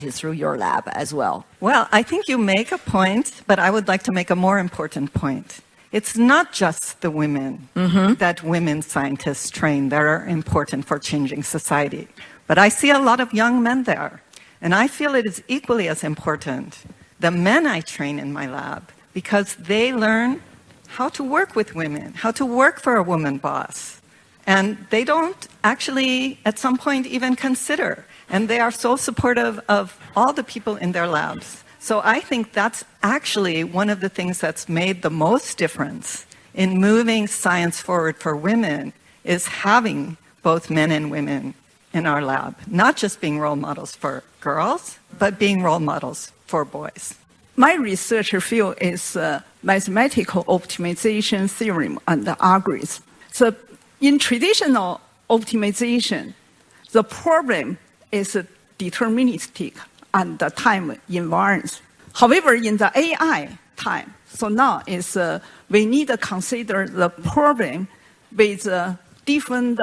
through your lab as well. Well, I think you make a point, but I would like to make a more important point. It's not just the women that women scientists train that are important for changing society. But I see a lot of young men there. And I feel it is equally as important, the men I train in my lab, because they learn how to work with women, how to work for a woman boss. And they don't actually, at some point, even consider. And they are so supportive of all the people in their labs. So I think that's actually one of the things that's made the most difference in moving science forward for women is having both men and women in our lab, not just being role models for girls, but being role models for boys. My research field is mathematical optimization theorem and algorithms. So in traditional optimization, the problem is deterministic and the time invariance. However, in the AI time, so now is we need to consider the problem with different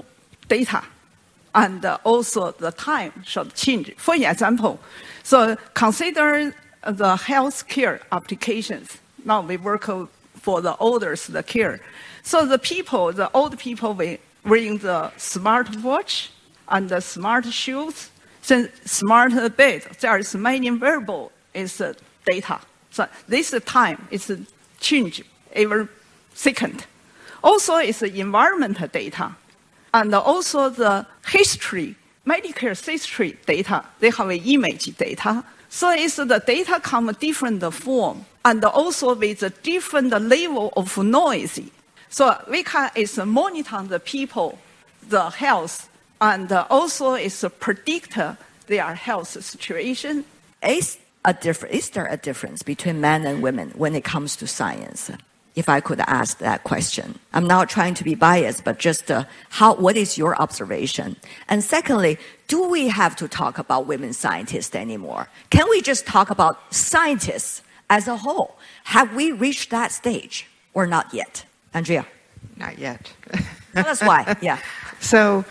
data, and also the time should change. For example, so consider the healthcare applications. Now we work for the olders, the care. So the old people wearing the smart watch and the smart shoes, smart bed. There is many variable is data. So this time is change every second. Also, it's the environmental data, and also the history, medical history data. They have image data. So it's the data come different form, and also with a different level of noise. So we can monitor the people, the health, and also predict their health situation. Is there a difference between men and women when it comes to science? If I could ask that question. I'm not trying to be biased, but just what is your observation? And secondly, do we have to talk about women scientists anymore? Can we just talk about scientists as a whole? Have we reached that stage or not yet? Andrea? Not yet. Tell us why, yeah. So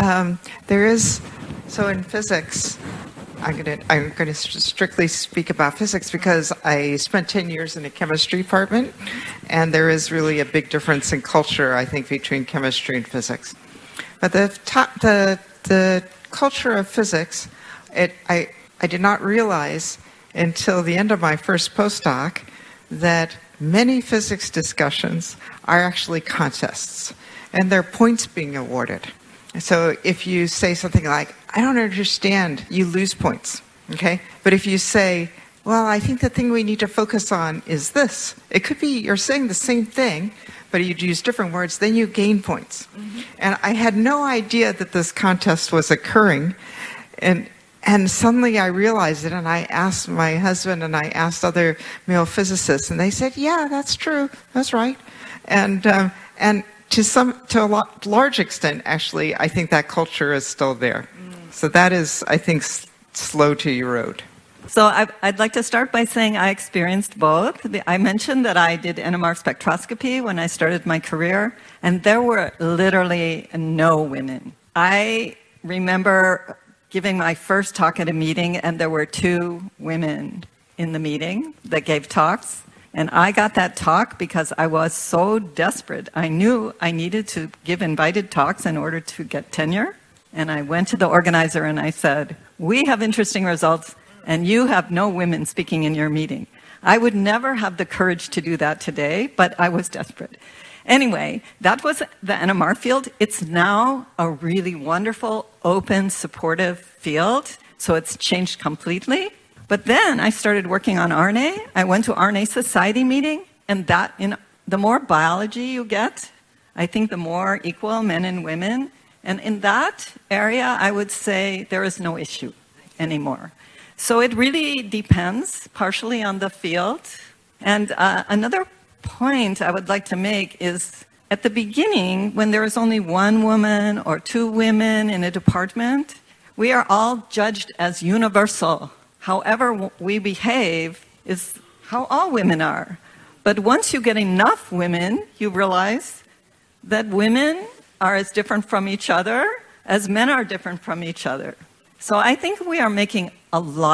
in physics, I'm going to strictly speak about physics because I spent 10 years in the chemistry department, and there is really a big difference in culture, I think, between chemistry and physics. But the culture of physics, I did not realize until the end of my first postdoc that many physics discussions are actually contests, and there are points being awarded. So if you say something like, I don't understand, you lose points, okay? But if you say, well, I think the thing we need to focus on is this. It could be you're saying the same thing, but you'd use different words, then you gain points. Mm-hmm. And I had no idea that this contest was occurring. And suddenly I realized it, and I asked my husband and I asked other male physicists, and they said, yeah, that's true, that's right. And to a large extent, actually, I think that culture is still there. So that is, I think, slow to erode. So I'd like to start by saying I experienced both. I mentioned that I did NMR spectroscopy when I started my career, and there were literally no women. I remember giving my first talk at a meeting, and there were 2 women in the meeting that gave talks. And I got that talk because I was so desperate. I knew I needed to give invited talks in order to get tenure. And I went to the organizer and I said, we have interesting results and you have no women speaking in your meeting. I would never have the courage to do that today, but I was desperate. Anyway, that was the NMR field. It's now a really wonderful, open, supportive field. So it's changed completely. But then I started working on RNA. I went to RNA Society meeting, and the more biology you get, I think the more equal men and women. And in that area, I would say there is no issue anymore. So it really depends partially on the field. And another point I would like to make is at the beginning, when there is only 1 woman or 2 women in a department, we are all judged as universal. However we behave is how all women are. But once you get enough women, you realize that women are as different from each other as men are different from each other. So I think we are making a lot